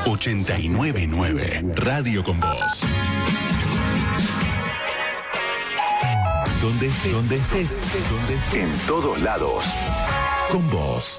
899 Radio con Vos. Donde estés, en todos lados. Con vos.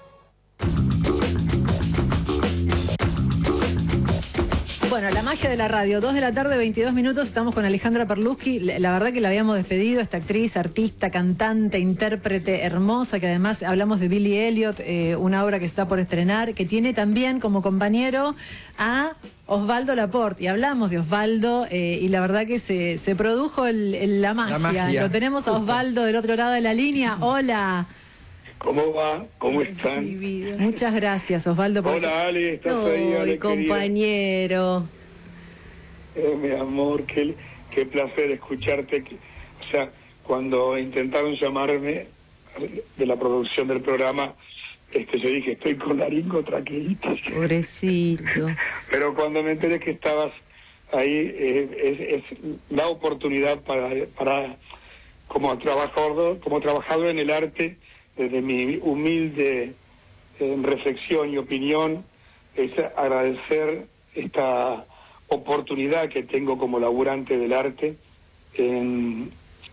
Bueno, la magia de la radio, 2 de la tarde, 22 minutos, estamos con Alejandra Perluschi. La verdad que la habíamos despedido, esta actriz, artista, cantante, intérprete hermosa, que además hablamos de Billy Elliot, una obra que está por estrenar, que tiene también como compañero a Osvaldo Laport, y hablamos de Osvaldo, y la verdad que se produjo la magia. Lo tenemos a Osvaldo del otro lado de la línea. Hola. ¿Cómo va? ¿Cómo están? Muchas gracias, Osvaldo. Hola, Ale, ¿estás ahí? Ale, compañero. Mi amor, qué placer escucharte. O sea, cuando intentaron llamarme de la producción del programa, yo dije, estoy con laringotraqueitis. Pobrecito. Pero cuando me enteré que estabas ahí, es la oportunidad para como trabajador en el arte, desde mi humilde reflexión y opinión, es agradecer esta oportunidad que tengo como laburante del arte en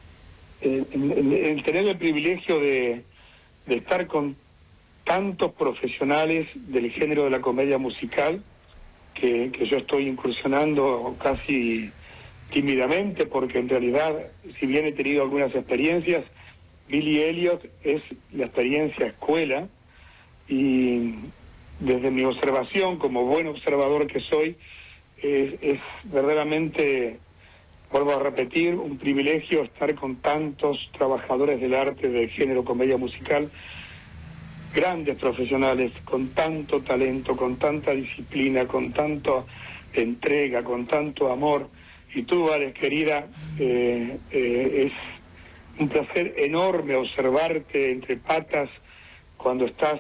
tener el privilegio de estar con tantos profesionales del género de la comedia musical que yo estoy incursionando casi tímidamente, porque en realidad, si bien he tenido algunas experiencias, Billy Elliot es la experiencia escuela, y desde mi observación, como buen observador que soy, es verdaderamente, vuelvo a repetir, un privilegio estar con tantos trabajadores del arte del género comedia musical, grandes profesionales, con tanto talento, con tanta disciplina, con tanta entrega, con tanto amor. Y tú, Alex, querida, es un placer enorme observarte entre patas cuando estás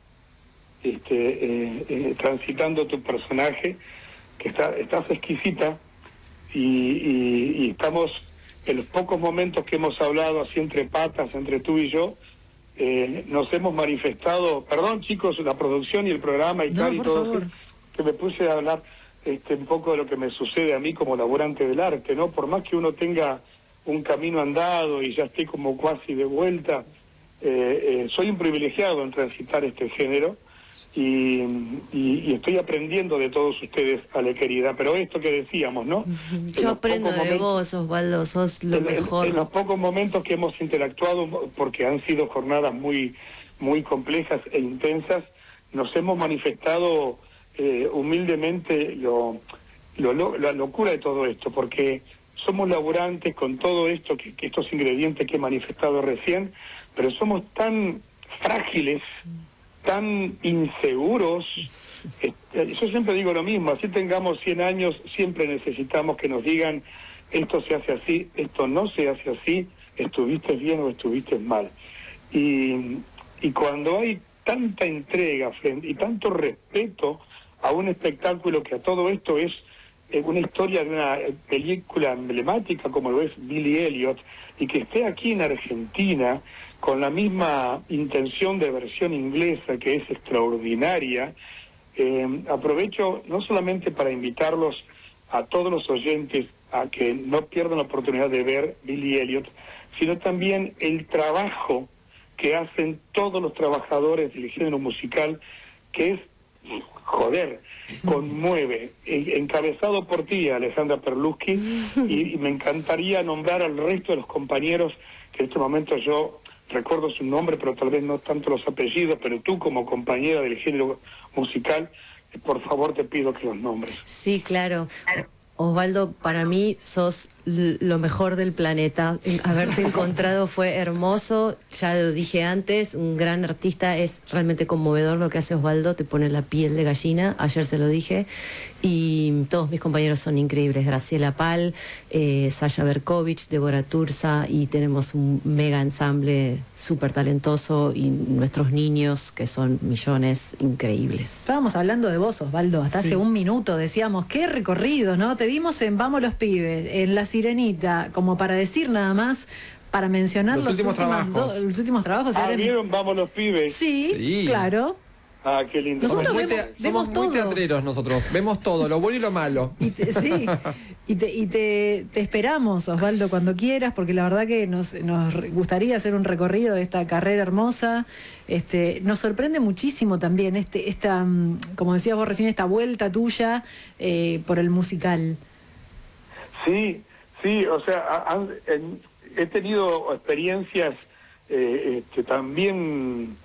transitando tu personaje, que estás exquisita, y estamos en los pocos momentos que hemos hablado así entre patas, entre tú y yo, nos hemos manifestado, perdón chicos, la producción y el programa y tal y todo, que me puse a hablar un poco de lo que me sucede a mí como laburante del arte, ¿no? Por más que uno tenga un camino andado y ya esté como cuasi de vuelta, soy un privilegiado en transitar este género, y estoy aprendiendo de todos ustedes, Ale querida, pero esto que decíamos, ¿no? Yo aprendo de vos, Osvaldo, sos lo mejor. En los pocos momentos que hemos interactuado, porque han sido jornadas muy, muy complejas e intensas, nos hemos manifestado humildemente la locura de todo esto, porque somos laburantes con todo esto, que estos ingredientes que he manifestado recién, pero somos tan frágiles, tan inseguros. Yo siempre digo lo mismo, así tengamos 100 años, siempre necesitamos que nos digan, esto se hace así, esto no se hace así, estuviste bien o estuviste mal. Y cuando hay tanta entrega y tanto respeto a un espectáculo que a todo esto es una historia de una película emblemática como lo es Billy Elliot, y que esté aquí en Argentina con la misma intención de versión inglesa, que es extraordinaria, aprovecho no solamente para invitarlos a todos los oyentes a que no pierdan la oportunidad de ver Billy Elliot, sino también el trabajo que hacen todos los trabajadores del género musical, que es, joder, conmueve, encabezado por ti, Alejandra Perluschi, y me encantaría nombrar al resto de los compañeros, que en este momento yo recuerdo su nombre, pero tal vez no tanto los apellidos, pero tú como compañera del género musical, por favor te pido que los nombres. Sí, claro. Osvaldo, para mí sos lo mejor del planeta. Haberte encontrado fue hermoso, ya lo dije antes, un gran artista, es realmente conmovedor lo que hace Osvaldo, te pone la piel de gallina, ayer se lo dije, y todos mis compañeros son increíbles, Graciela Pal, Sasha Berkovich, Débora Turza, y tenemos un mega ensamble súper talentoso, y nuestros niños, que son millones, increíbles. Estábamos hablando de vos, Osvaldo, hasta hace un minuto, decíamos, qué recorrido, ¿no? Te vimos en Vamos los Pibes, en La Sirenita, como para decir nada más, para mencionar los últimos trabajos. ¿Vieron Vamos los Pibes? Sí, claro. Ah, qué lindo. Nosotros Somos muy teatreros nosotros, vemos todo, lo bueno y lo malo. Sí, y te esperamos, Osvaldo, cuando quieras, porque la verdad que nos gustaría hacer un recorrido de esta carrera hermosa. Nos sorprende muchísimo también esta, como decías vos recién, esta vuelta tuya por el musical. Sí, o sea, he tenido experiencias también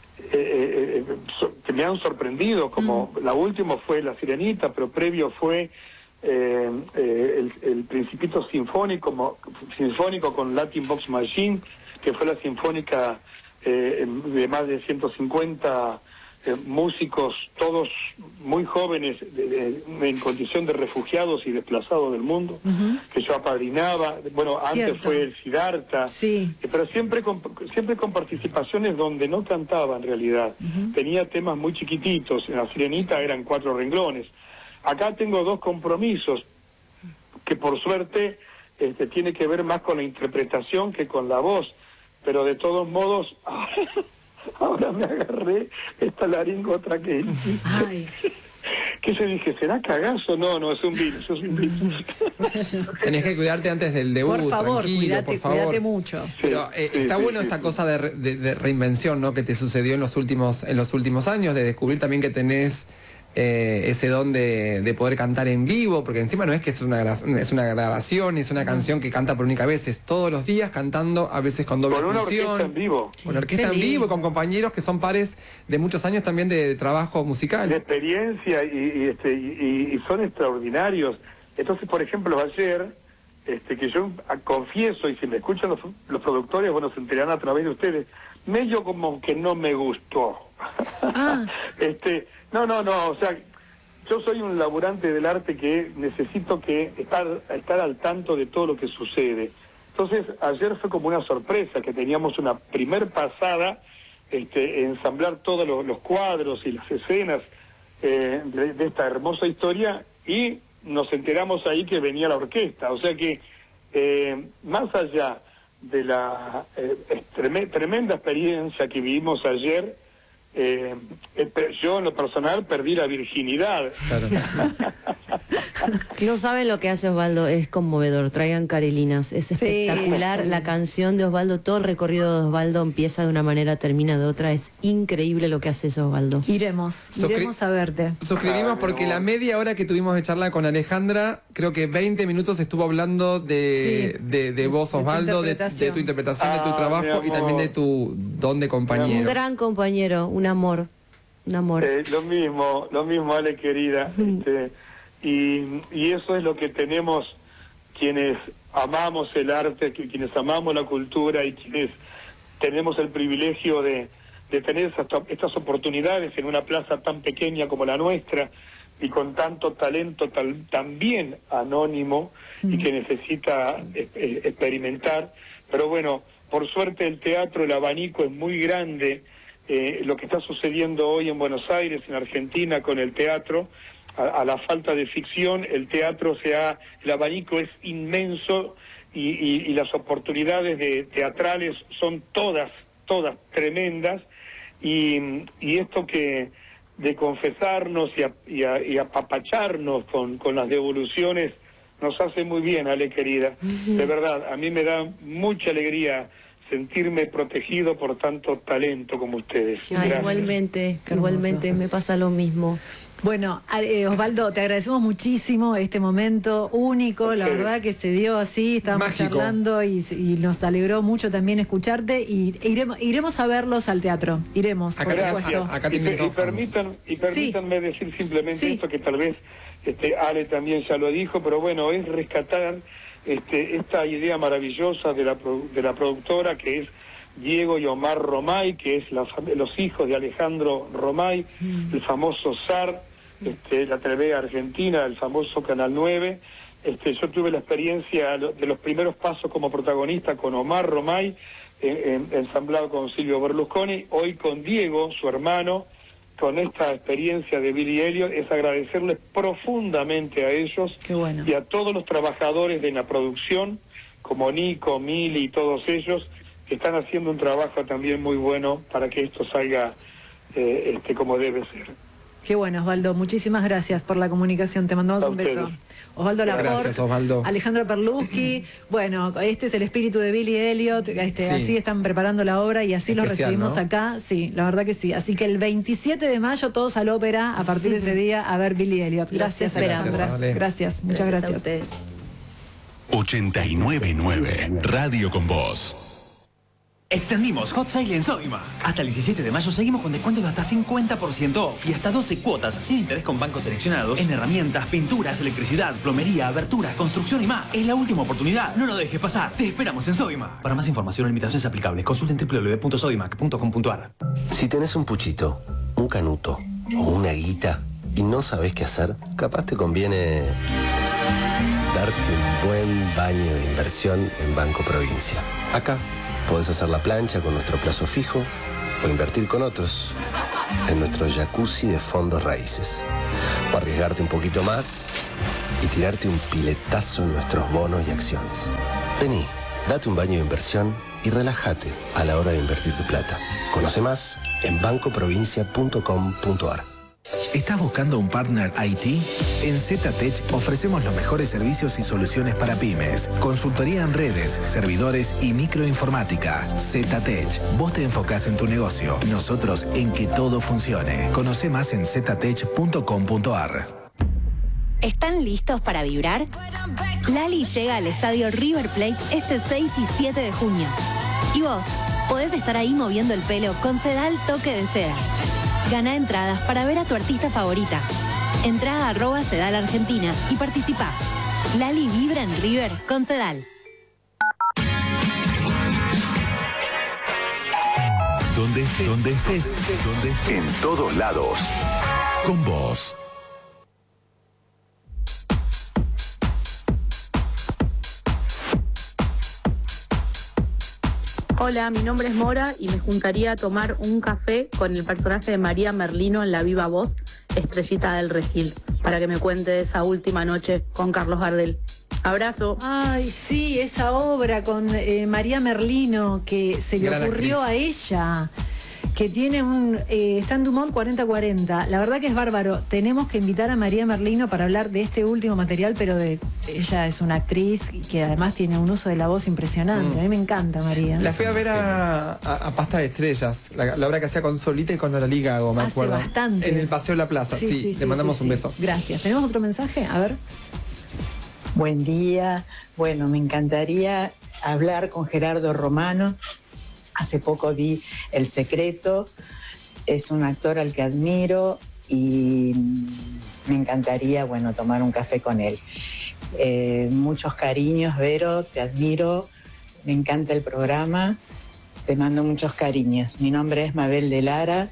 que me han sorprendido, como la última fue La Sirenita, pero previo fue el Principito Sinfónico con Latin Box Machine, que fue la sinfónica de más de 150 músicos, todos muy jóvenes, en condición de refugiados y desplazados del mundo, que yo apadrinaba. Bueno, Cierto. Antes fue el Siddhartha, Sí. pero siempre con participaciones donde no cantaba en realidad. Tenía temas muy chiquititos. En La Sirenita eran 4 renglones. Acá tengo 2 compromisos que por suerte tiene que ver más con la interpretación que con la voz, pero de todos modos ahora me agarré esta laringota que que yo dije, ¿será cagazo? No, es un virus, Tenés que cuidarte antes del debut, Por favor, tranquilo, por favor. cuídate mucho. Pero está bueno esta cosa de reinvención, ¿no? Que te sucedió en los últimos años, de descubrir también que tenés ese don de poder cantar en vivo, porque encima no es que es una grabación, es una canción que canta por única vez, es todos los días cantando, a veces con doble función. Con una orquesta en vivo. Con orquesta en vivo, con compañeros que son pares de muchos años también de trabajo musical. De experiencia y son extraordinarios. Entonces, por ejemplo, ayer, que yo confieso, y si me escuchan los productores, bueno, se enterarán a través de ustedes, medio como que no me gustó. No, o sea, yo soy un laburante del arte que necesito estar al tanto de todo lo que sucede. Entonces, ayer fue como una sorpresa, que teníamos una primer pasada, ensamblar todos los cuadros y las escenas de esta hermosa historia, y nos enteramos ahí que venía la orquesta. O sea que, más allá de la tremenda experiencia que vivimos ayer, yo en lo personal perdí la virginidad. Claro. No saben lo que hace Osvaldo, es conmovedor. Traigan carelinas, es espectacular. La canción de Osvaldo, todo el recorrido de Osvaldo empieza de una manera, termina de otra. Es increíble lo que hace Osvaldo. Iremos a verte. Suscribimos porque la media hora que tuvimos de charla con Alejandra, creo que 20 minutos estuvo hablando de vos, Osvaldo, de tu interpretación, de tu trabajo y también de tu don de compañero. Un gran compañero, un amor. Lo mismo, Ale, querida. Y eso es lo que tenemos quienes amamos el arte, quienes amamos la cultura y quienes tenemos el privilegio de tener estas oportunidades en una plaza tan pequeña como la nuestra y con tanto talento también anónimo y que necesita experimentar. Pero bueno, por suerte el teatro, el abanico es muy grande. Lo que está sucediendo hoy en Buenos Aires, en Argentina, con el teatro, a la falta de ficción, el abanico es inmenso y las oportunidades teatrales son todas tremendas, y esto de confesarnos y apapacharnos con las devoluciones nos hace muy bien, Ale, querida. De verdad, a mí me da mucha alegría sentirme protegido por tanto talento como ustedes. Igualmente me pasa lo mismo. Bueno, Osvaldo, te agradecemos muchísimo este momento único, la verdad que se dio así, estábamos charlando y nos alegró mucho también escucharte, y iremos a verlos al teatro, por supuesto. Acá permítanme decir simplemente esto, que tal vez Ale también ya lo dijo, pero bueno, es rescatar esta idea maravillosa de la productora, que es Diego y Omar Romay, que es los hijos de Alejandro Romay, el famoso zar, la TV Argentina, el famoso Canal 9. Yo tuve la experiencia de los primeros pasos como protagonista con Omar Romay, ensamblado con Silvio Berlusconi, hoy con Diego, su hermano, con esta experiencia de Billy Elliot. Es agradecerles profundamente a ellos y a todos los trabajadores de la producción, como Nico, Mili y todos ellos, que están haciendo un trabajo también muy bueno para que esto salga como debe ser. Qué bueno, Osvaldo. Muchísimas gracias por la comunicación. Te mandamos un beso. Osvaldo Laporte, gracias, Osvaldo. Alejandro Perlusky. Bueno, este es el espíritu de Billy Elliot. Sí. Así están preparando la obra y así lo Especial, recibimos, ¿no?, acá. Sí, la verdad que sí. Así que el 27 de mayo todos a la ópera a partir de ese día a ver Billy Elliot. Gracias, Alejandra. Gracias, muchas gracias. A ustedes. 89.9 Radio con Vos. Extendimos Hot Sale en Sodima. Hasta el 17 de mayo seguimos con descuentos de hasta 50% off y hasta 12 cuotas sin interés con bancos seleccionados en herramientas, pinturas, electricidad, plomería, aberturas, construcción y más. Es la última oportunidad. No lo dejes pasar. Te esperamos en Sodima. Para más información o limitaciones aplicables, consulten www.sodimac.com.ar. Si tenés un puchito, un canuto o una guita y no sabés qué hacer, capaz te conviene darte un buen baño de inversión en Banco Provincia. Acá podés hacer la plancha con nuestro plazo fijo o invertir con otros en nuestro jacuzzi de fondos raíces. O arriesgarte un poquito más y tirarte un piletazo en nuestros bonos y acciones. Vení, date un baño de inversión y relájate a la hora de invertir tu plata. Conoce más en bancoprovincia.com.ar. ¿Estás buscando un partner IT? En ZTech ofrecemos los mejores servicios y soluciones para pymes. Consultoría en redes, servidores y microinformática. ZTech. Vos te enfocás en tu negocio, nosotros en que todo funcione. Conoce más en ztech.com.ar. ¿Están listos para vibrar? Lali llega al estadio River Plate este 6 y 7 de junio. Y vos podés estar ahí moviendo el pelo con Sedal Toque de Seda. Gana entradas para ver a tu artista favorita. Entra a @Sedal Argentina y participa. Lali vibra en River con Sedal. Donde estés, en todos lados. Con Vos. Hola, mi nombre es Mora y me juntaría a tomar un café con el personaje de María Merlino en La Viva Voz, Estrellita del Regil, para que me cuente esa última noche con Carlos Gardel. Abrazo. Ay, sí, esa obra con María Merlino que se le Gran ocurrió actriz. a ella, que tiene un está en Dumont 4040. La verdad que es bárbaro. Tenemos que invitar a María Merlino para hablar de este último material, pero ella es una actriz que además tiene un uso de la voz impresionante. A mí me encanta María. La fui a ver a Pasta de Estrellas, la obra que hacía con Solita y con Noralí Gago, me Hace acuerdo. bastante. En el Paseo de la Plaza, sí, le mandamos un beso. Gracias. ¿Tenemos otro mensaje? A ver. Buen día. Bueno, me encantaría hablar con Gerardo Romano. Hace poco vi El Secreto. Es un actor al que admiro y me encantaría, bueno, tomar un café con él. Muchos cariños, Vero, te admiro. Me encanta el programa. Te mando muchos cariños. Mi nombre es Mabel de Lara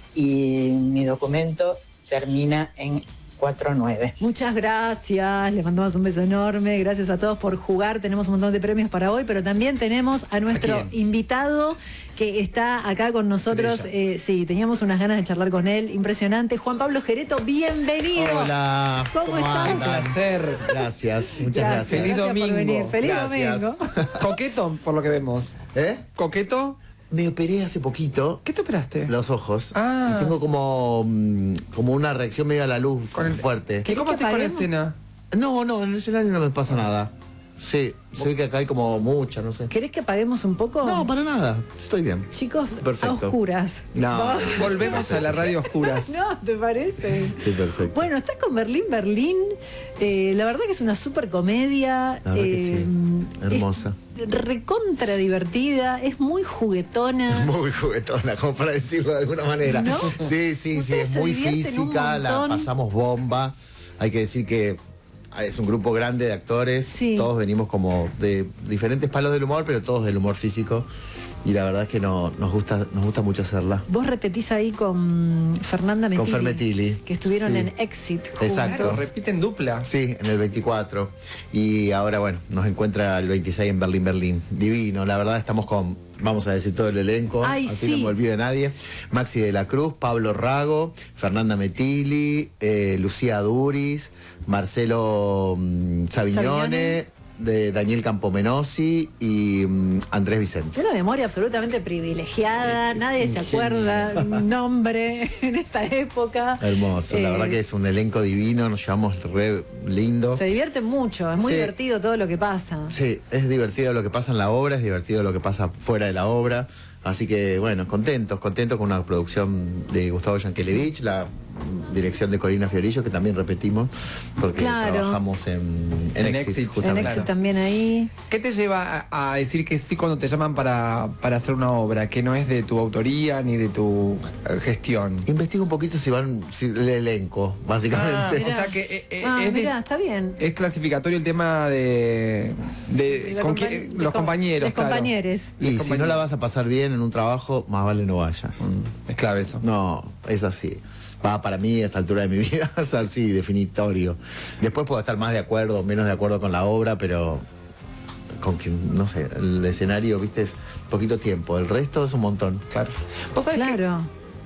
y mi documento termina en 49. Muchas gracias, les mandamos un beso enorme, gracias a todos por jugar, tenemos un montón de premios para hoy, pero también tenemos a nuestro invitado que está acá con nosotros, sí, teníamos unas ganas de charlar con él, impresionante, Juan Pablo Jereto, bienvenido. Hola, ¿Cómo estás? Un placer. Gracias, muchas gracias. Feliz Gracias por domingo. venir. Feliz Gracias. domingo. Coqueto, por lo que vemos. ¿Coqueto? Me operé hace poquito. ¿Qué te operaste? Los ojos. Ah. Y tengo como una reacción medio a la luz fuerte. ¿Cómo haces con la escena? No, en el escenario no me pasa nada. Sí, se ve que acá hay como mucha, no sé. ¿Querés que apaguemos un poco? No, para nada. Estoy bien. Chicos, Perfecto. a oscuras. No. Volvemos a la radio oscuras. No, ¿te parece? Sí, perfecto. Bueno, estás con Berlín. La verdad que es una super comedia. La verdad que sí. Hermosa. Es recontra divertida, es muy juguetona. Muy juguetona, como para decirlo de alguna manera. ¿No? Sí, Ustedes es se muy divierten un física, la montón. pasamos bomba. Hay que decir que es un grupo grande de actores. Sí. Todos venimos como de diferentes palos del humor, pero todos del humor físico. Y la verdad es que nos gusta mucho hacerla. Vos repetís ahí con Fernanda Metilli. Con Fer Metilli, Que estuvieron sí. en Exit. juntos. Exacto. Repiten dupla. Sí, en el 24. Y ahora, bueno, nos encuentra el 26 en Berlín. Divino, la verdad estamos con, vamos a decir, todo el elenco. Ay, así sí. no me olvido de nadie. Maxi de la Cruz, Pablo Rago, Fernanda Metilli, Lucía Duris, Marcelo Savignone, de Daniel Campomenosi y Andrés Vicente. Una memoria absolutamente privilegiada, nadie se acuerda un nombre en esta época. Hermoso, la verdad que es un elenco divino, nos llevamos re lindo. Se divierten mucho, es muy Sí. divertido todo lo que pasa. Sí, es divertido lo que pasa en la obra, es divertido lo que pasa fuera de la obra. Así que, bueno, contentos con una producción de Gustavo Yankelevich, la dirección de Corina Fiorillo, que también repetimos, porque Claro. trabajamos en Exit, En justamente. Exit también ahí. ¿Qué te lleva a decir que sí cuando te llaman para hacer una obra que no es de tu autoría ni de tu gestión? Investigo un poquito si el elenco, básicamente. O sea que Mirá, está bien. es clasificatorio el tema de los compañeros. Los compañeros. Y si no la vas a pasar bien en un trabajo, más vale no vayas. Es clave eso. No, es así. Para mí, a esta altura de mi vida, es así, definitorio. Después puedo estar más de acuerdo o menos de acuerdo con la obra, pero con quien, no sé, el escenario, viste, es poquito tiempo. El resto es un montón. Claro. ¿Vos sabés Claro.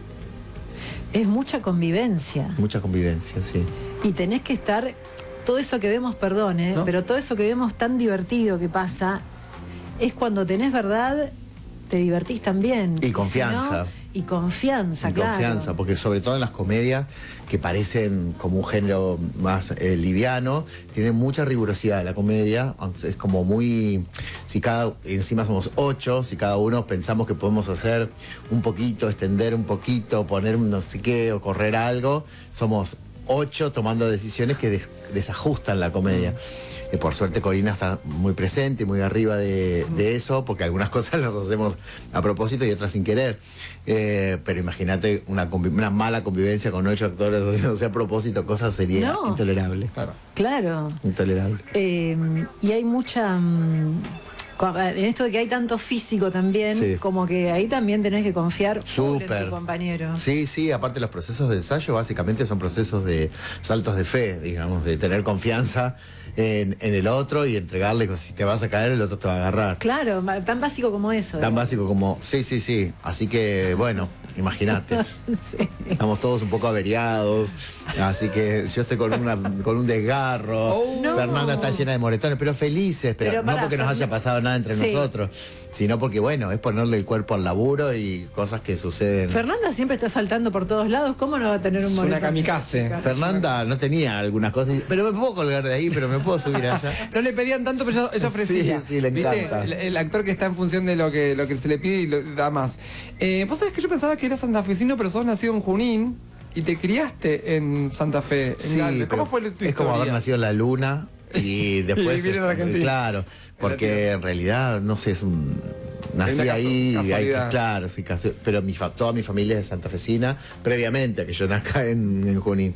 Es mucha convivencia. Mucha convivencia, sí. Y tenés que estar, todo eso que vemos, perdón, ¿No? pero todo eso que vemos tan divertido que pasa, es cuando tenés verdad, te divertís también. Y si confianza. no, y confianza, Y claro. confianza, porque sobre todo en las comedias que parecen como un género más liviano, tiene mucha rigurosidad la comedia, es como muy, encima somos 8, si cada uno pensamos que podemos hacer un poquito, extender un poquito, poner un no sé qué o correr algo, somos 8 tomando decisiones que desajustan la comedia. Por suerte Corina está muy presente y muy arriba de eso, porque algunas cosas las hacemos a propósito y otras sin querer. Pero imagínate una mala convivencia con 8 actores haciéndose a propósito, cosas sería No. intolerable. Claro. Intolerable. Y hay mucha... en esto de que hay tanto físico también, Sí. como que ahí también tenés que confiar full en Súper. tu compañero. Sí, aparte los procesos de ensayo básicamente son procesos de saltos de fe, digamos, de tener confianza en el otro y entregarle, si te vas a caer el otro te va a agarrar. Claro, tan básico como eso. Tan básico como, sí. Así que, bueno, imagínate. Sí. Estamos todos un poco averiados, así que yo estoy con un desgarro. No. Fernanda está llena de moretones, pero felices, pero no pará, porque nos haya pasado nada entre Sí. nosotros, sino porque, bueno, es ponerle el cuerpo al laburo y cosas que suceden. Fernanda siempre está saltando por todos lados, ¿cómo no va a tener un Es una moretón? kamikaze. Fernanda no tenía algunas cosas, pero me puedo colgar de ahí, pero me puedo subir allá. No le pedían tanto, pero ella ofrecía. Sí, le ¿Viste? encanta. El actor que está en función de lo que se le pide y lo da más. Vos sabés que yo pensaba que eras santafesino, pero sos nacido en Junín y te criaste en Santa Fe, en Sí, Galvez. ¿Cómo pero fue tu es como haber historia? nacido en la luna y después vivir en Argentina. claro, porque en realidad no sé, nací una ahí, casualidad. claro, sí, pero toda mi familia es santafesina, previamente a que yo nazca en Junín.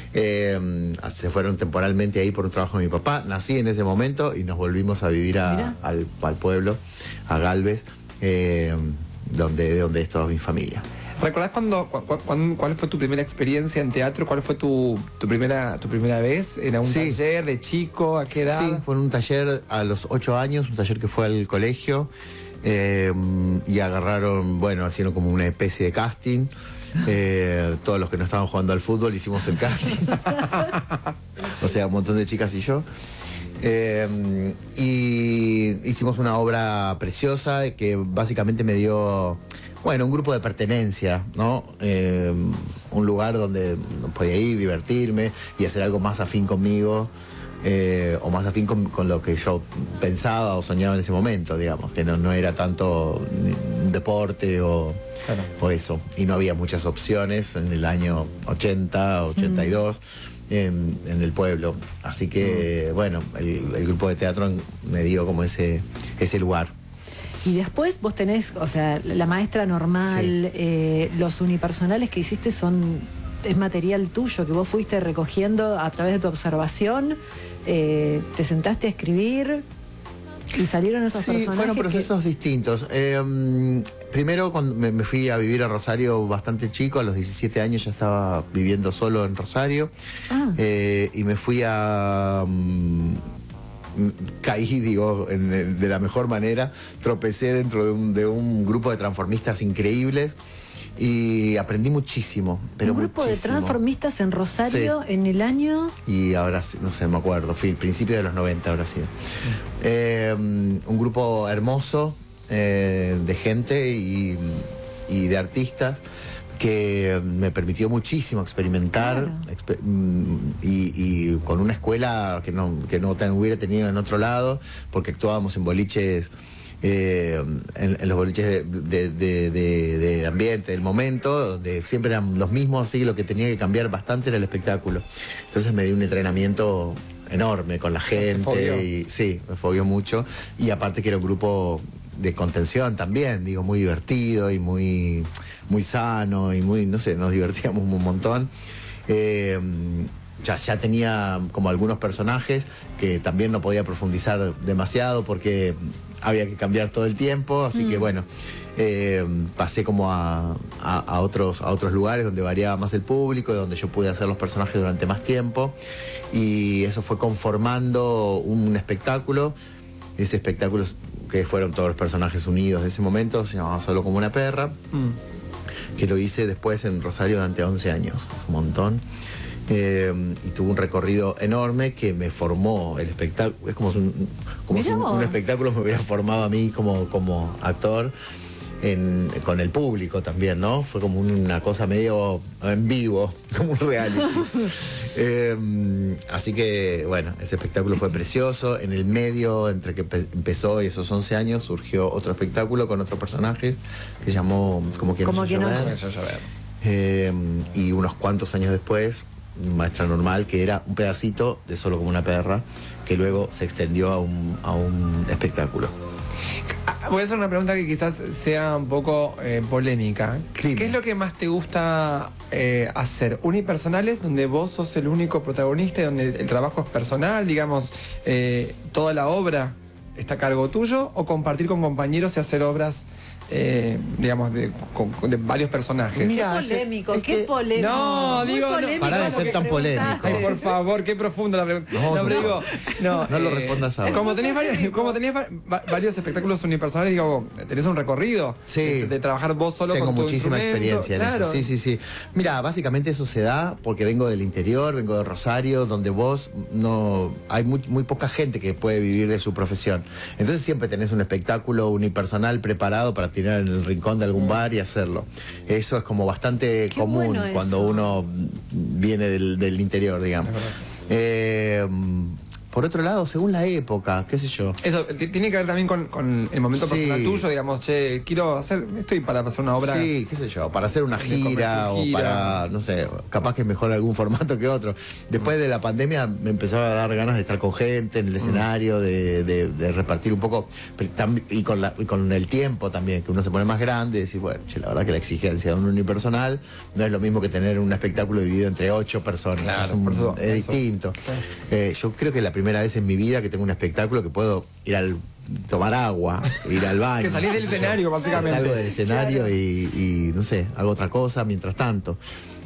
Se fueron temporalmente ahí por un trabajo de mi papá, nací en ese momento y nos volvimos a vivir al pueblo, a Galvez, de donde es toda mi familia. ¿Recordás cuál fue tu primera experiencia en teatro? ¿Cuál fue tu primera vez? ¿Era un Sí. taller de chico? ¿A qué edad? Sí, fue en un taller a los 8 años, un taller que fue al colegio, y agarraron, hicieron como una especie de casting. Todos los que no estaban jugando al fútbol hicimos el casting. O sea, un montón de chicas y yo. Y hicimos una obra preciosa que básicamente me dio, un grupo de pertenencia, ¿no? Un lugar donde podía ir, divertirme y hacer algo más afín conmigo, o más afín con lo que yo pensaba o soñaba en ese momento, digamos, que no era tanto un deporte o eso. Y no había muchas opciones en el año 80, 82. En el pueblo. Así que, el grupo de teatro me dio como ese lugar. Y después vos tenés, o sea, la maestra normal, los unipersonales que hiciste es material tuyo, que vos fuiste recogiendo a través de tu observación, te sentaste a escribir y salieron esos personajes. Fueron procesos distintos. Primero, cuando me fui a vivir a Rosario bastante chico, a los 17 años ya estaba viviendo solo en Rosario. Y me fui caí, de la mejor manera, tropecé dentro de un grupo de transformistas increíbles Y aprendí muchísimo, pero un grupo muchísimo. de transformistas en Rosario en el año... Y ahora, no sé, me acuerdo, principio de los 90 habrá sido. Un grupo hermoso de gente y de artistas que me permitió muchísimo experimentar, y con una escuela que no hubiera tenido en otro lado, porque actuábamos en boliches, en los boliches de ambiente del momento, donde siempre eran los mismos, así que lo que tenía que cambiar bastante era el espectáculo. Entonces me di un entrenamiento enorme con la gente, y sí, me fogueó mucho, y aparte que era un grupo de contención también, digo, muy divertido y muy sano y muy, no sé, nos divertíamos un montón. Ya tenía como algunos personajes que también no podía profundizar demasiado porque había que cambiar todo el tiempo, así que bueno, pasé como a otros lugares donde variaba más el público, donde yo pude hacer los personajes durante más tiempo, y eso fue conformando un espectáculo. Ese espectáculo, que fueron todos los personajes unidos de ese momento, se llamaba Solo como una perra, que lo hice después en Rosario durante 11 años, es un montón. Y tuvo un recorrido enorme que me formó el espectáculo. Es como si un espectáculo me hubiera formado a mí como actor, con el público también, ¿no? Fue como una cosa medio en vivo, como un reality. Así que, bueno, ese espectáculo fue precioso. En el medio, entre que empezó y esos 11 años, surgió otro espectáculo con otro personaje que se llamó Como quien no llover. Y unos cuantos años después, Maestra Normal, que era un pedacito de Solo como una perra, que luego se extendió a un espectáculo. Voy a hacer una pregunta que quizás sea un poco polémica. ¿Qué es lo que más te gusta hacer? ¿Unipersonales, donde vos sos el único protagonista y donde el trabajo es personal, digamos, toda la obra está a cargo tuyo? ¿O compartir con compañeros y hacer obras, digamos, de varios personajes? Mira, qué polémico. No, digo, para de ser tan polémico. Ay, por favor, qué profunda la pregunta. No lo respondas ahora. Como tenés varios espectáculos unipersonales, digo, tenés un recorrido de trabajar vos solo con tu muchísima experiencia en eso. Sí. Mira, básicamente eso se da porque vengo del interior, vengo de Rosario, donde vos hay muy poca gente que puede vivir de su profesión. Entonces siempre tenés un espectáculo unipersonal preparado para tirar en el rincón de algún bar y hacerlo. Eso es como bastante común cuando uno viene del interior, digamos. Por otro lado, según la época, qué sé yo. Eso tiene que ver también con el momento personal tuyo, digamos, estoy para hacer una obra. Sí, qué sé yo, para hacer una gira o para, no sé, capaz que es mejor algún formato que otro. Después de la pandemia me empezaba a dar ganas de estar con gente en el escenario, de repartir un poco, y con el tiempo también, que uno se pone más grande y decir, bueno, la verdad que la exigencia de un unipersonal no es lo mismo que tener un espectáculo dividido entre 8 personas. Claro, es distinto. Yo creo que la primera vez en mi vida que tengo un espectáculo que puedo ir tomar agua, ir al baño. Que salís del escenario, básicamente. Salgo del escenario y no sé, hago otra cosa mientras tanto.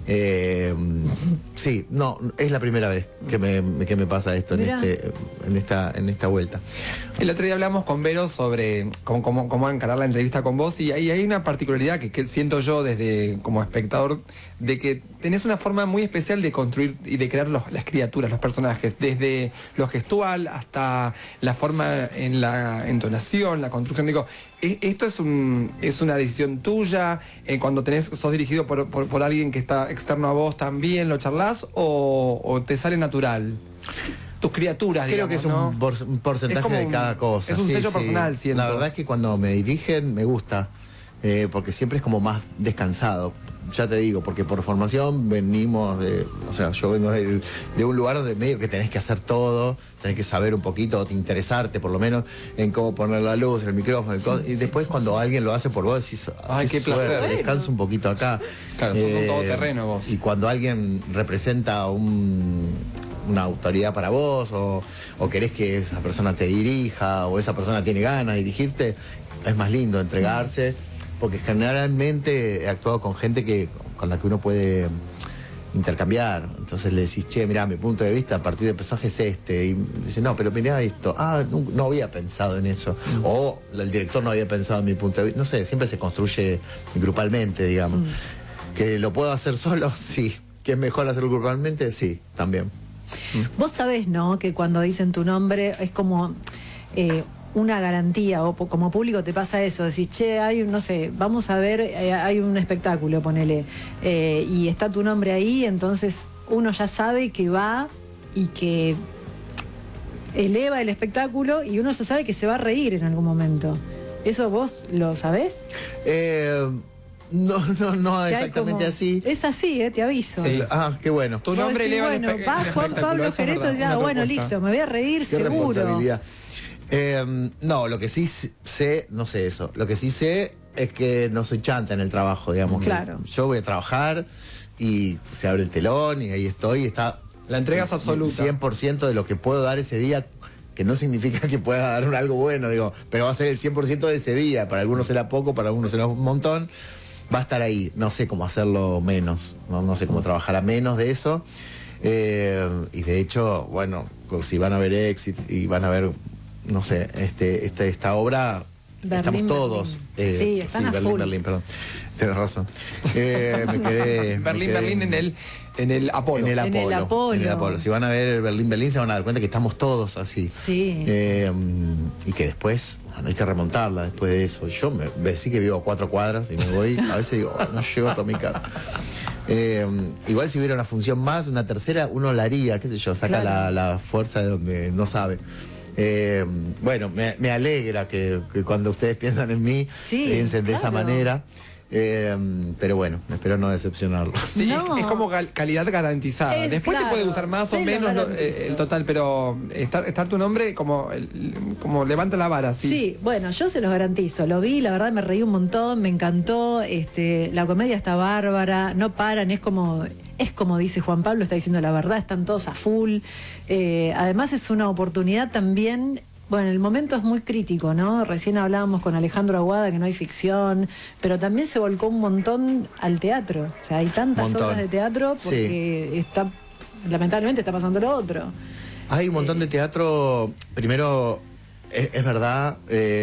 Sí, no, es la primera vez que me pasa esto en esta vuelta. El otro día hablamos con Vero sobre cómo encarar la entrevista con vos, y ahí hay una particularidad que siento yo desde como espectador, de que tenés una forma muy especial de construir y de crear las criaturas, los personajes, desde lo gestual hasta la forma en la entonación, la construcción. Digo, ¿esto es una decisión tuya? Cuando sos dirigido por alguien que está externo a vos, ¿también lo charlas o te sale natural? Tus criaturas, creo que es un porcentaje de cada cosa. Es un sello personal, siento. La verdad es que cuando me dirigen me gusta, porque siempre es como más descansado. Ya te digo, porque por formación venimos yo vengo de un lugar donde medio que tenés que hacer todo, tenés que saber un poquito, interesarte por lo menos en cómo poner la luz, el micrófono, y después cuando alguien lo hace por vos decís, ay, qué placer, descanso un poquito acá. Claro, sos un todoterreno vos. Y cuando alguien representa una autoridad para vos, o querés que esa persona te dirija, o esa persona tiene ganas de dirigirte, es más lindo entregarse, porque generalmente he actuado con gente con la que uno puede intercambiar. Entonces le decís, che, mirá, mi punto de vista a partir del personaje es este. Y dice, no, pero mirá esto. Ah, no había pensado en eso. O el director no había pensado en mi punto de vista. No sé, siempre se construye grupalmente, digamos. ¿Que lo puedo hacer solo? Sí. ¿Que es mejor hacerlo grupalmente? Sí, también. Vos sabés, ¿no? Que cuando dicen tu nombre es como una garantía, o como público te pasa eso, decís, che, hay un, no sé, vamos a ver, hay un espectáculo, ponele, y está tu nombre ahí, entonces uno ya sabe que va y que eleva el espectáculo y uno ya sabe que se va a reír en algún momento. ¿Eso vos lo sabés? No exactamente así. Es así, te aviso. Sí. Ah, qué bueno. Tu nombre eleva bueno, va Juan Pablo Gereto, ya, bueno, listo, me voy a reír, qué seguro. Responsabilidad. No, lo que sí sé, no sé eso. Lo que sí sé es que no soy chanta en el trabajo, digamos. Claro. Yo voy a trabajar y se abre el telón y ahí estoy. Está la entrega es absoluta. 100% de lo que puedo dar ese día, que no significa que pueda dar algo bueno, digo, pero va a ser el 100% de ese día. Para algunos será poco, para algunos será un montón. Va a estar ahí. No sé cómo hacerlo menos. No sé cómo trabajar a menos de eso. Y de hecho, bueno, si van a ver Exit y van a ver, no sé, esta obra, Berlín, estamos todos. Sí, están a full. Berlín, perdón. Tienes razón. Me quedé. Berlín en el Apolo. En el Apolo. Si van a ver el Berlín, se van a dar cuenta que estamos todos así. Sí. Y que después, bueno, hay que remontarla después de eso. Yo me sí que vivo a 4 cuadras y me voy. A veces digo, no llego hasta mi casa. Igual si hubiera una función más, una tercera, uno la haría, qué sé yo, saca claro. la fuerza de donde no sabe. Bueno, me alegra que cuando ustedes piensan en mí, piensen de esa manera. Pero bueno, espero no decepcionarlo. Sí, no. Es como calidad garantizada. Después te puede gustar más o menos el total, pero estar tu nombre como levanta la vara. Sí, bueno, yo se los garantizo. Lo vi, la verdad me reí un montón, me encantó. La comedia está bárbara, no paran, es como dice Juan Pablo, está diciendo la verdad, están todos a full. Además es una oportunidad también. Bueno, el momento es muy crítico, ¿no? Recién hablábamos con Alejandro Aguada que no hay ficción, pero también se volcó un montón al teatro. O sea, hay tantas obras de teatro porque lamentablemente está pasando lo otro. Hay un montón de teatro, primero, es verdad,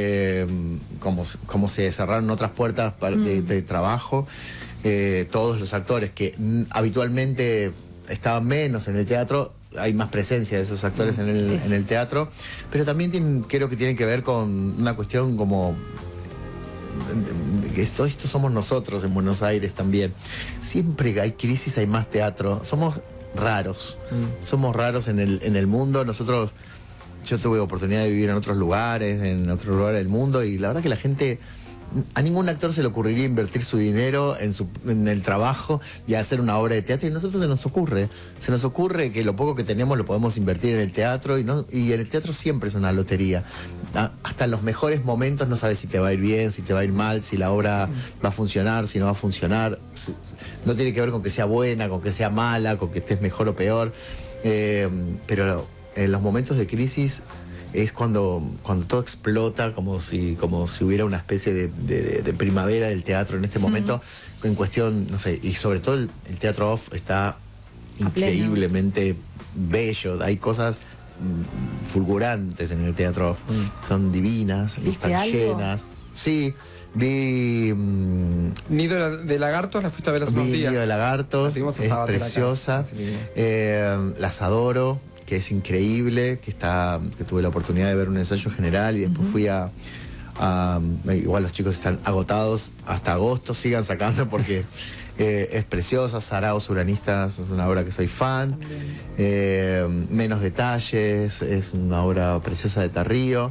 como se cerraron otras puertas de trabajo, todos los actores que habitualmente estaban menos en el teatro, hay más presencia de esos actores en el teatro, pero también creo que tiene que ver con una cuestión como que esto somos nosotros en Buenos Aires también. Siempre que hay crisis hay más teatro. Somos raros. Somos raros en el mundo. Yo tuve oportunidad de vivir en otros lugares del mundo, y la verdad que la gente, a ningún actor se le ocurriría invertir su dinero en el trabajo y hacer una obra de teatro, y a nosotros se nos ocurre que lo poco que tenemos lo podemos invertir en el teatro, y en el teatro siempre es una lotería. Hasta en los mejores momentos no sabes si te va a ir bien, si te va a ir mal, si la obra va a funcionar, si no va a funcionar. No tiene que ver con que sea buena, con que sea mala, con que estés mejor o peor, pero en los momentos de crisis es cuando todo explota, como si hubiera una especie de primavera del teatro en este momento, en cuestión, no sé, y sobre todo el teatro off está increíblemente bello. Hay cosas fulgurantes en el teatro off, son divinas, están llenas. Sí, vi Nido de Lagartos, la fuiste a ver hace unos días. Nido de Lagartos, es preciosa, las adoro, que es increíble, que tuve la oportunidad de ver un ensayo general y después fui igual los chicos están agotados hasta agosto, sigan sacando porque es preciosa. Saraos Uranistas es una obra que soy fan. Menos detalles, es una obra preciosa de Tarrío.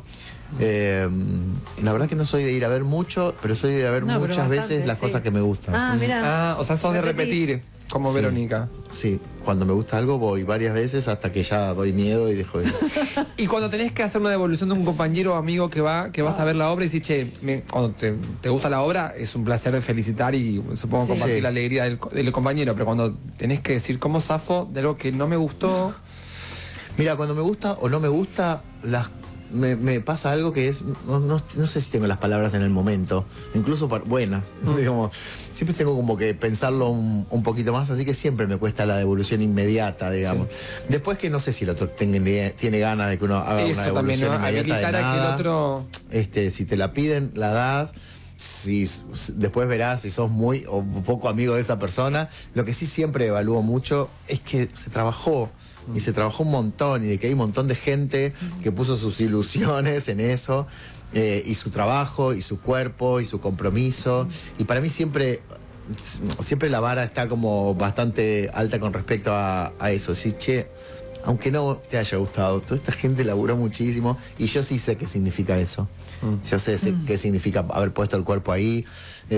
La verdad que no soy de ir a ver mucho, pero soy de ir a ver muchas veces las cosas que me gustan. Mira. O sea, sos de repetir. Como Verónica. Sí, cuando me gusta algo voy varias veces hasta que ya doy miedo y dejo de ir. Y cuando tenés que hacer una devolución de un compañero o amigo que vas a ver la obra y decís, che, cuando te gusta la obra, es un placer de felicitar y supongo compartir la alegría del compañero, pero cuando tenés que decir cómo zafo de algo que no me gustó. Mira, cuando me gusta o no me gusta, me pasa algo que es, no sé si tengo las palabras en el momento, incluso buenas, digamos, siempre tengo como que pensarlo un poquito más, así que siempre me cuesta la devolución inmediata, digamos. Sí. Después que no sé si el otro tiene ganas de que uno haga una devolución inmediata de nada. Que el otro... si te la piden, la das. Si después verás si sos muy o poco amigo de esa persona. Lo que sí siempre evalúo mucho es que se trabajó. Y se trabajó un montón, y de que hay un montón de gente que puso sus ilusiones en eso, y su trabajo, y su cuerpo, y su compromiso. Y para mí siempre la vara está como bastante alta con respecto a eso. Decís, che, aunque no te haya gustado, toda esta gente laburó muchísimo, y yo sí sé qué significa eso. Yo sé qué significa haber puesto el cuerpo ahí,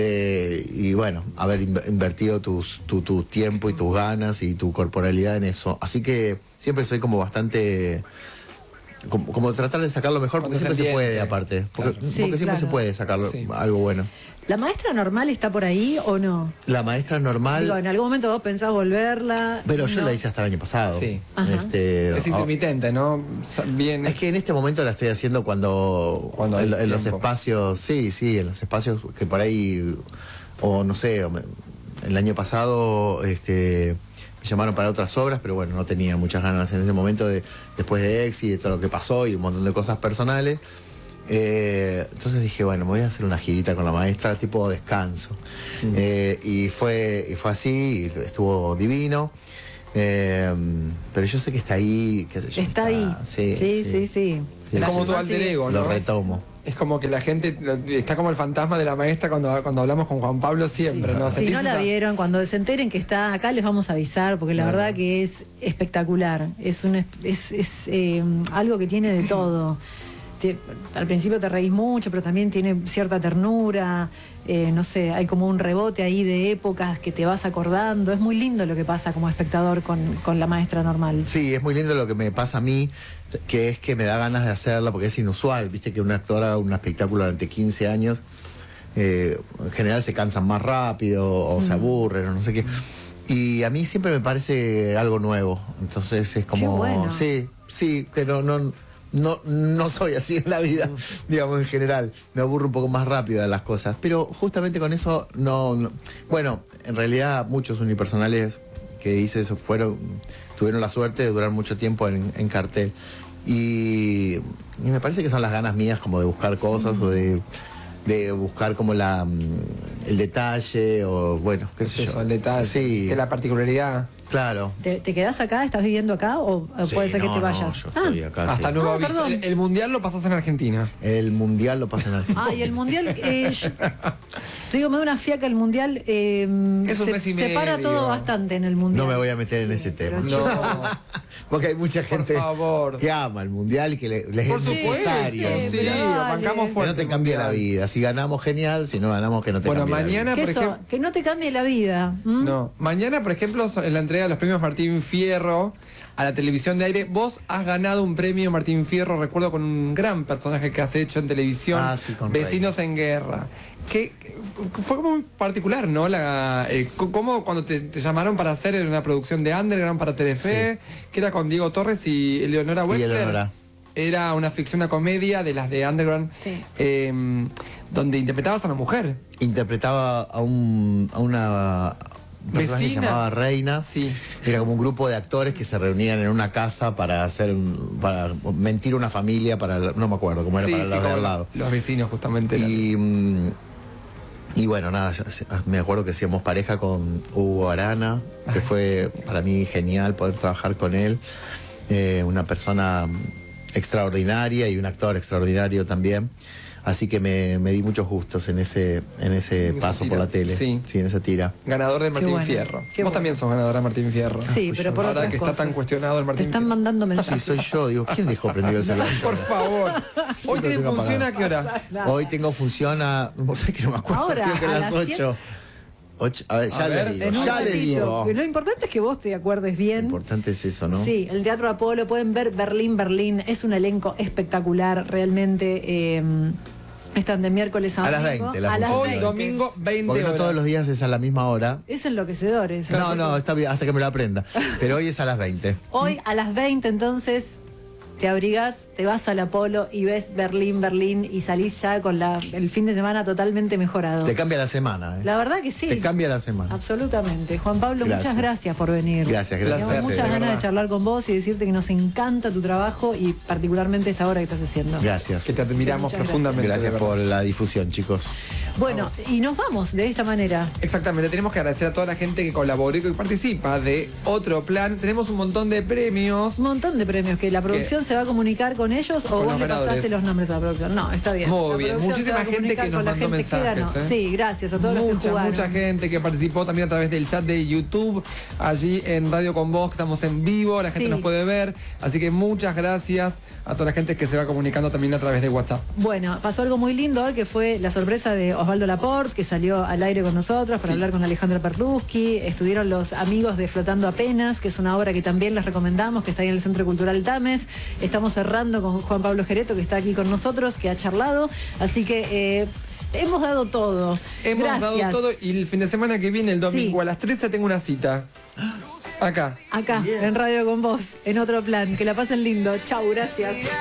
y bueno, haber invertido tu tiempo y tus ganas y tu corporalidad en eso. Así que siempre soy como bastante... Como tratar de sacar lo mejor, porque siempre se puede, aparte. Porque siempre se puede sacar algo bueno. ¿La maestra normal está por ahí o no? La maestra normal... Digo, en algún momento vos pensás volverla... Pero yo la hice hasta el año pasado. Sí. Es intermitente, ¿no? Bien. Es que en este momento la estoy haciendo cuando en los espacios... Sí, en los espacios que por ahí... O no sé, el año pasado... me llamaron para otras obras, pero bueno, no tenía muchas ganas en ese momento después de Exi, de todo lo que pasó y un montón de cosas personales. Entonces dije, bueno, me voy a hacer una girita con la maestra, tipo descanso. Y fue así, y estuvo divino. Pero yo sé que está ahí, qué sé yo. Está ahí. Sí. Es como tu alter ego, ¿no? Lo retomo. Es como que la gente está como el fantasma de la maestra cuando hablamos con Juan Pablo siempre, ¿no? Si no la vieron, cuando se enteren que está acá, les vamos a avisar, porque la verdad que es espectacular. Es algo que tiene de todo. Al principio te reís mucho, pero también tiene cierta ternura, no sé, hay como un rebote ahí de épocas que te vas acordando. Es muy lindo lo que pasa como espectador con la maestra normal. Sí, es muy lindo lo que me pasa a mí, que es que me da ganas de hacerla, porque es inusual, viste que un actor haga un espectáculo durante 15 años, en general se cansan más rápido, o se aburren, o no sé qué. Y a mí siempre me parece algo nuevo, entonces es como... Qué bueno. Sí, que no soy así en la vida, digamos, en general. Me aburro un poco más rápido de las cosas. Pero justamente con eso no. Bueno, en realidad muchos unipersonales que hice eso tuvieron la suerte de durar mucho tiempo en cartel. Y me parece que son las ganas mías como de buscar cosas o de buscar como el detalle, o bueno, qué sé yo. El detalle. Sí. Que la particularidad. Claro. ¿Te quedás acá? ¿Estás viviendo acá? ¿O puede ser que te vayas? Yo estoy acá. Hasta nuevo aviso. El mundial lo pasás en Argentina. El mundial lo pasa en Argentina. Y el mundial... te digo, me da una fiaca el mundial. Es un mes y medio. Separa todo bastante en el mundial. No me voy a meter en ese tema. No. Porque hay mucha gente que ama el mundial y que les es necesario. Sí, bancamos fuerte. Que no te cambie la vida. Si ganamos, genial. Si no ganamos, que no te cambie mañana, la vida. Por ejemplo, que no te cambie la vida. No. Mañana, por ejemplo, en la entrega de los premios Martín Fierro a la televisión de aire, vos has ganado un premio Martín Fierro, recuerdo, con un gran personaje que has hecho en televisión, con Vecinos Reina. en Guerra. Que fue como muy particular, ¿no? Cómo cuando te llamaron para hacer una producción de Underground para Telefe, que era con Diego Torres y Eleonora Wexler. Era una ficción, una comedia de las de Underground, donde interpretabas a una mujer. Interpretaba a una persona que se llamaba Reina. Sí. Era como un grupo de actores que se reunían en una casa para mentir a una familia, no me acuerdo cómo era, para los de al lado. Los vecinos, justamente. Y bueno, nada, me acuerdo que hacíamos pareja con Hugo Arana, que fue para mí genial poder trabajar con él. Una persona extraordinaria y un actor extraordinario también. Así que me di muchos gustos en ese paso por la tele. Sí, en esa tira. Ganador de Martín Fierro. Vos también sos ganadora de Martín Fierro. Sí, pero por ahora otras que cosas. está tan cuestionado el Martín Te están Fierro. mandando mensajes. Sí, soy yo. Digo, ¿quién dejó prendido el celular? Por favor. Hoy tiene función a qué hora. Hoy tengo función a... No sé, que no me acuerdo. Ahora, creo que a las 8. A ver, ya les digo. Lo importante es que vos te acuerdes bien. Lo importante es eso, ¿no? Sí, el Teatro Apolo, pueden ver Berlín. Es un elenco espectacular, realmente. Están de miércoles a las domingo. 20. Hoy, domingo, 20 Porque no horas. todos los días es a la misma hora. Es enloquecedor eso. No, está bien, hasta que me lo aprenda. Pero hoy es a las 20. Hoy a las 20, entonces, te abrigás, te vas al Apolo y ves Berlín y salís ya con el fin de semana totalmente mejorado. Te cambia la semana. La verdad que sí. Te cambia la semana. Absolutamente. Juan Pablo, Gracias. muchas gracias por venir. Gracias. Tenemos muchas ganas de charlar con vos y decirte que nos encanta tu trabajo y particularmente esta obra que estás haciendo. Gracias. Que te admiramos profundamente. Gracias por la difusión, chicos. Bueno, y nos vamos de esta manera. Exactamente, tenemos que agradecer a toda la gente que colaboró y que participa de Otro Plan. Tenemos un montón de premios. Un montón de premios, que la producción se va a comunicar con ellos o Con vos los le pasaste ganadores. los nombres a la producción. No, está bien. Muy La bien, producción muchísima se va a gente comunicar que nos con la mandó gente que ganó. mensajes. Sí, gracias a todos los que jugaron. Mucha gente que participó también a través del chat de YouTube, allí en Radio Con Vos, que estamos en vivo, la gente Sí. nos puede ver. Así que muchas gracias a toda la gente que se va comunicando también a través de WhatsApp. Bueno, pasó algo muy lindo hoy, que fue la sorpresa de Osvaldo Laporte, que salió al aire con nosotros para hablar con Alejandra Perluski. Estuvieron los amigos de Flotando Apenas, que es una obra que también les recomendamos, que está ahí en el Centro Cultural Tames. Estamos cerrando con Juan Pablo Gereto, que está aquí con nosotros, que ha charlado. Así que hemos dado todo. Hemos Gracias. dado todo y el fin de semana que viene, el domingo, a las 13 tengo una cita. Acá. Acá, en Radio Con Vos, en Otro Plan. Que la pasen lindo. Chau, gracias.